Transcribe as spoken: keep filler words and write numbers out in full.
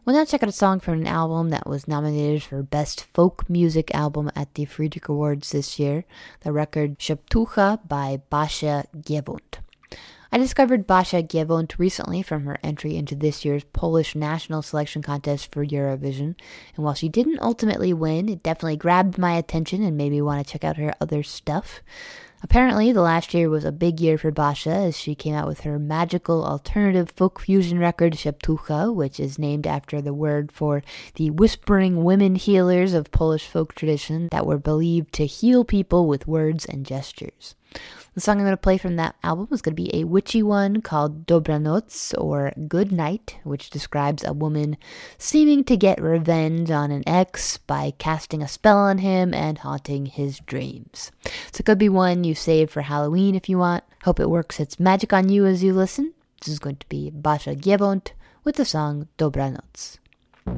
We'll now check out a song from an album that was nominated for Best Folk Music Album at the Friedrich Awards this year, the record Szeptucha by Basia Giewont. I discovered Basia Giewont recently from her entry into this year's Polish National Selection Contest for Eurovision, and while she didn't ultimately win, it definitely grabbed my attention and made me want to check out her other stuff. Apparently, the last year was a big year for Basia as she came out with her magical alternative folk fusion record Szeptucha, which is named after the word for the whispering women healers of Polish folk tradition that were believed to heal people with words and gestures. The song I'm going to play from that album is going to be a witchy one called Dobranoc, or Good Night, which describes a woman seeming to get revenge on an ex by casting a spell on him and haunting his dreams. So it could be one you save for Halloween if you want. Hope it works its magic on you as you listen. This is going to be Basia Giewont with the song Dobranoc.